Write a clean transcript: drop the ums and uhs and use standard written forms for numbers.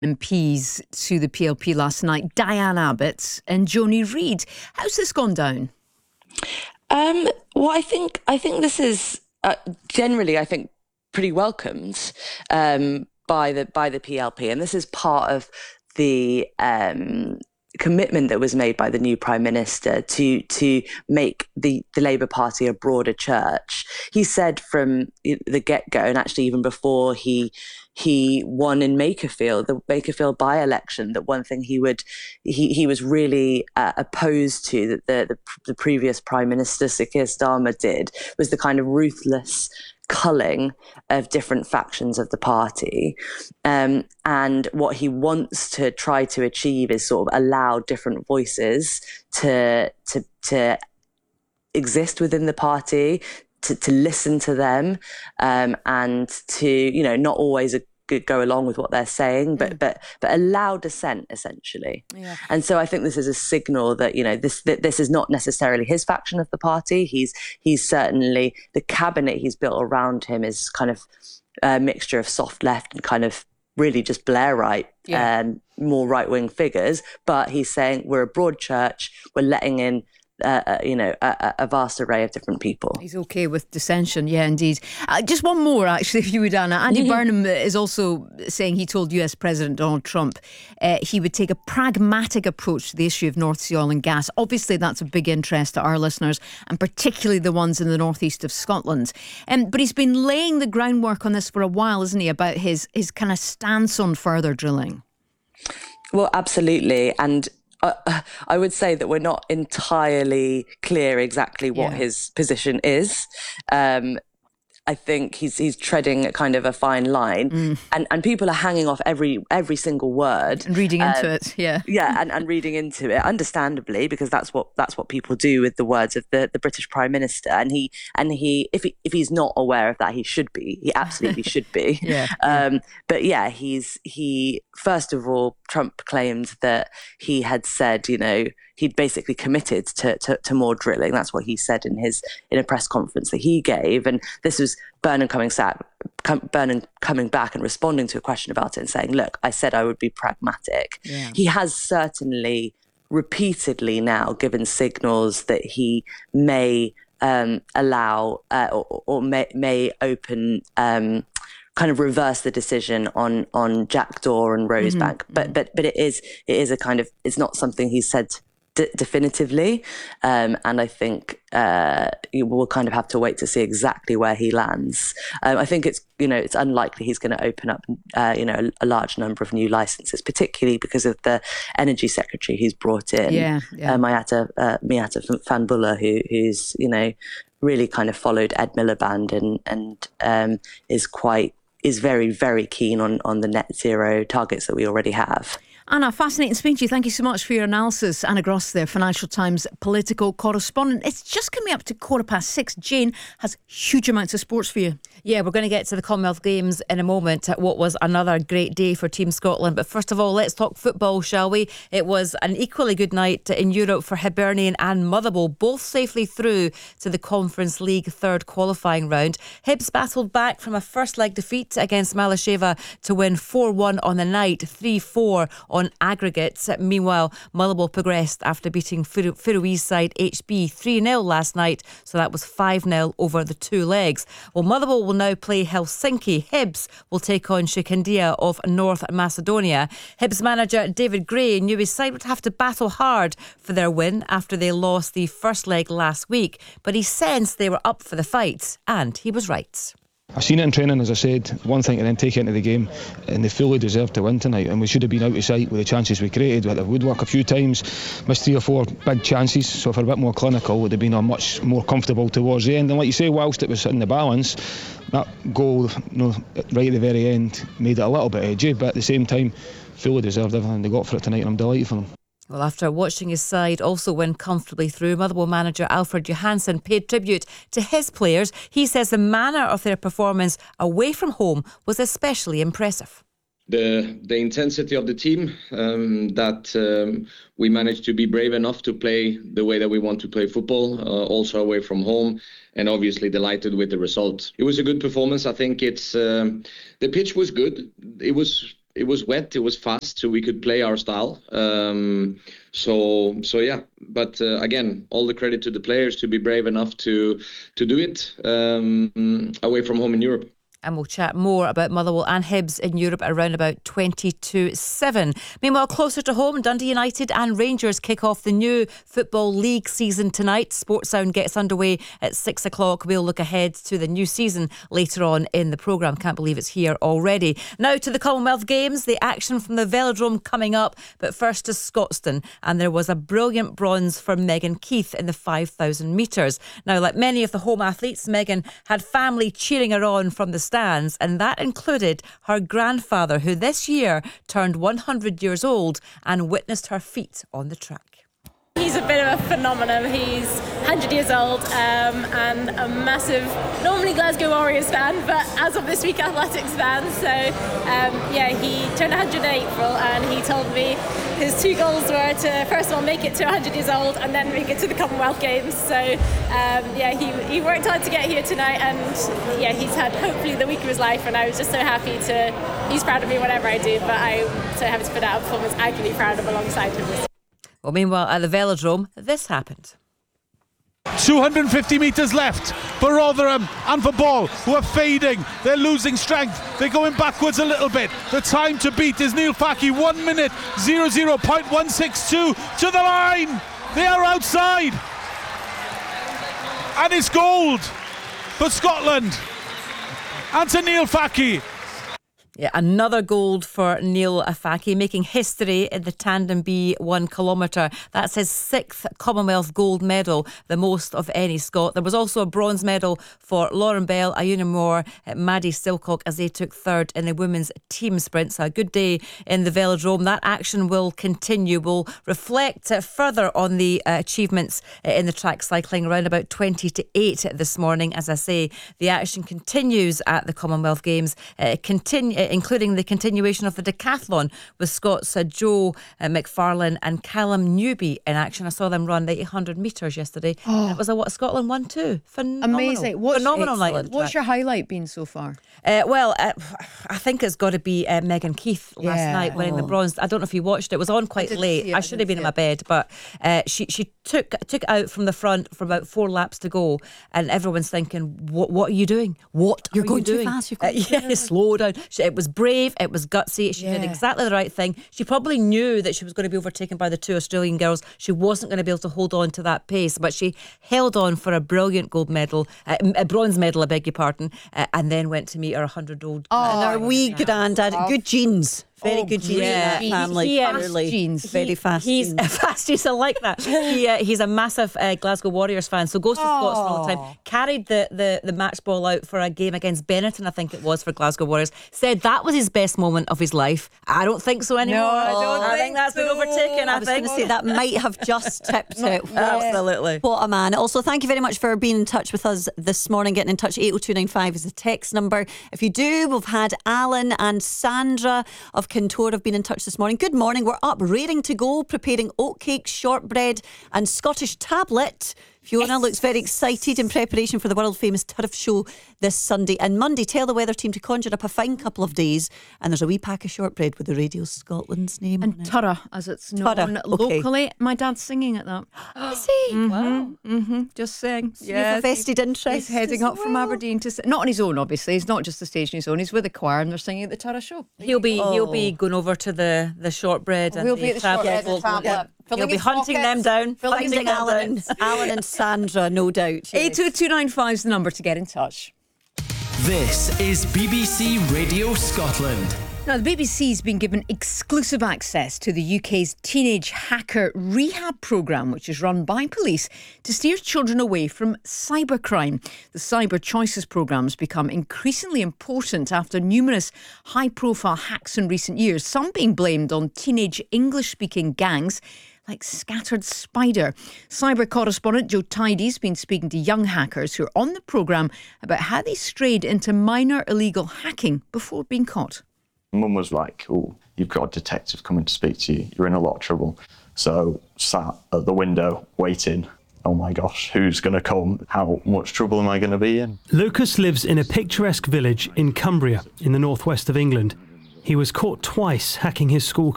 MPs to the PLP last night, Diane Abbott and Joni Reid. How's this gone down? Well, I think this is generally, I think, pretty welcomed by the PLP, and this is part of the commitment that was made by the new Prime Minister to make the Labour Party a broader church. He said from the get-go, and actually even before he won in Makerfield, the Makerfield by-election, that one thing he was really opposed to, that the previous Prime Minister, Sir Keir Starmer, did, was the kind of ruthless culling of different factions of the party. And what he wants to try to achieve is sort of allow different voices to exist within the party, to listen to them, and to, not always go along with what they're saying, but allow dissent, essentially. Yeah. And so I think this is a signal that, this is not necessarily his faction of the party. He's certainly, the cabinet he's built around him is kind of a mixture of soft left and kind of really just Blairite, more right-wing figures. But he's saying we're a broad church, we're letting in a vast array of different people. He's okay with dissension, yeah, indeed. Just one more, actually, if you would, Anna. Andy Burnham is also saying he told US President Donald Trump he would take a pragmatic approach to the issue of North Sea oil and gas. Obviously, that's of big interest to our listeners, and particularly the ones in the northeast of Scotland. But he's been laying the groundwork on this for a while, isn't he, about his kind of stance on further drilling? Well, absolutely. And I would say that we're not entirely clear exactly what his position is. I think he's treading kind of a fine line, and people are hanging off every single word and reading into it, and reading into it, understandably, because that's what people do with the words of the British Prime Minister. And he if he's not aware of that, he absolutely should be. But he first of all, Trump claimed that he had said, he'd basically committed to more drilling. That's what he said in a press conference that he gave. And this was Burnham coming back and responding to a question about it and saying, look, I said I would be pragmatic. Yeah. He has certainly repeatedly now given signals that he may allow or may open, kind of reverse the decision on Jackdaw and Rosebank. But it is a kind of, it's not something he said definitively, and I think you will kind of have to wait to see exactly where he lands. I think it's unlikely he's going to open up a large number of new licenses, particularly because of the energy secretary he's brought in, Miatta Fahnbulleh, who's really kind of followed Ed Miliband and is very, very keen on the net zero targets that we already have. Anna, fascinating speaking to you. Thank you so much for your analysis. Anna Gross there, Financial Times political correspondent. It's just coming up to 6:15. Jane has huge amounts of sports for you. Yeah, we're going to get to the Commonwealth Games in a moment. What was another great day for Team Scotland. But first of all, let's talk football, shall we? It was an equally good night in Europe for Hibernian and Motherwell, both safely through to the Conference League third qualifying round. Hibs battled back from a first leg defeat against Malasheva to win 4-1 on the night, 3-4 on aggregates. Meanwhile, Motherwell progressed after beating Faroese side HB 3-0 last night, so that was 5-0 over the two legs. Well, Motherwell will now play Helsinki. Hibs will take on Shikandia of North Macedonia. Hibs manager David Gray knew his side would have to battle hard for their win after they lost the first leg last week, but he sensed they were up for the fight, and he was right. I've seen it in training, as I said, one thing, and then take it into the game, and they fully deserved to win tonight, and we should have been out of sight with the chances we created. We had the woodwork a few times, missed 3 or 4 big chances, so if we're a bit more clinical, would have been a much more comfortable towards the end. And like you say, whilst it was in the balance, that goal right at the very end made it a little bit edgy, but at the same time, fully deserved everything they got for it tonight, and I'm delighted for them. Well, after watching his side also win comfortably through, Motherwell manager Alfred Johansson paid tribute to his players. He says the manner of their performance away from home was especially impressive. The intensity of the team, that we managed to be brave enough to play the way that we want to play football, also away from home, and obviously delighted with the result. It was a good performance. I think the pitch was good. It was it was wet, it was fast, so we could play our style. So yeah, but again, all the credit to the players to be brave enough to do it away from home in Europe. And we'll chat more about Motherwell and Hibs in Europe around about 20-7. Meanwhile, closer to home, Dundee United and Rangers kick off the new Football League season tonight. Sportsound gets underway at 6 o'clock. We'll look ahead to the new season later on in the programme. Can't believe it's here already. Now to the Commonwealth Games, the action from the Velodrome coming up. But first to Scotstoun. And there was a brilliant bronze for Megan Keith in the 5,000 metres. Now, like many of the home athletes, Megan had family cheering her on from the stands, and that included her grandfather, who this year turned 100 years old and witnessed her feat on the track. He's a bit of a phenomenon. He's 100 years old and a massive, normally Glasgow Warriors fan, but as of this week, Athletics fan. So he turned 100 in April, and he told me his two goals were to first of all make it to 100 years old and then make it to the Commonwealth Games. So he worked hard to get here tonight, and he's had hopefully the week of his life, and I was just so happy he's proud of me whatever I do, but I'm so happy to put out a performance I can be proud of alongside him. Well, meanwhile, at the Velodrome, this happened. 250 metres left for Rotherham and for Ball, who are fading. They're losing strength. They're going backwards a little bit. The time to beat is Neil Faki. 1 minute 00.162 to the line. They are outside. And it's gold for Scotland. And to Neil Faki. Yeah, another gold for Neil Faki, making history in the tandem B 1 kilometre. That's his 6th Commonwealth gold medal, the most of any Scot. There was also a bronze medal for Lauren Bell, Ayuna Moore, Maddie Silcock as they took 3rd in the women's team sprint. So a good day in the Velodrome. That action will continue. We'll reflect further on the achievements in the track cycling around about 20-8 this morning. As I say, the action continues at the Commonwealth Games, including the continuation of the decathlon with Scots Joe McFarlane and Callum Newby in action. I saw them run the 800 metres yesterday. It was Scotland won too. Phenomenal. Amazing. Phenomenal night. What's your highlight been so far? I think it's got to be Megan Keith last night winning the bronze. I don't know if you watched it. It was on quite late. I should have been in my bed, but she took it out from the front for about 4 laps to go, and everyone's thinking, "What are you doing? What you're are going you doing? too fast. Slow down." It was brave. It was gutsy. She did exactly the right thing. She probably knew that she was going to be overtaken by the 2 Australian girls. She wasn't going to be able to hold on to that pace, but she held on for a brilliant gold medal, a bronze medal, I beg your pardon, and then went to meet her 100-year-old. And our wee granddad, good genes. Very good genes in that family. Very fast He's genes. fast genes. I like that. He's a massive Glasgow Warriors fan, so goes to Scotstoun all the time. Carried the match ball out for a game against Benetton, I think it was, for Glasgow Warriors. Said that was his best moment of his life. I don't think so anymore. No, I think that's been overtaken. I was going to say that might have just tipped it. Absolutely. What a man. Also, thank you very much for being in touch with us this morning. Getting in touch, 80295 is the text number. If you do, we've had Alan and Sandra of Kintor have been in touch this morning. Good morning. We're up, raring to go, preparing oatcake, shortbread and Scottish tablet. Fiona looks very excited in preparation for the world famous Turf Show this Sunday and Monday. Tell the weather team to conjure up a fine couple of days, and there's a wee pack of shortbread with the Radio Scotland's name and on it. Turra, as it's known locally. My dad's singing at that. Is he? Wow. Just saying. So you have a vested interest. He's heading up from Aberdeen to not on his own, obviously. He's not just the stage on his own. He's with the choir and they're singing at the Turra Show. He'll be going over to the shortbread and we'll be at the shortbread and tablet. He'll be hunting them down. Finding Alan and Sandra, no doubt. 80295 is the number to get in touch. This is BBC Radio Scotland. Now, the BBC's been given exclusive access to the UK's teenage hacker rehab programme, which is run by police to steer children away from cybercrime. The Cyber Choices programme has become increasingly important after numerous high-profile hacks in recent years, some being blamed on teenage English-speaking gangs like Scattered Spider. Cyber correspondent Joe Tidy's been speaking to young hackers who are on the programme about how they strayed into minor illegal hacking before being caught. Mum was like, "Oh, you've got a detective coming to speak to you. You're in a lot of trouble." So sat at the window waiting. Oh my gosh, who's going to come? How much trouble am I going to be in? Lucas lives in a picturesque village in Cumbria, in the northwest of England. He was caught twice hacking his school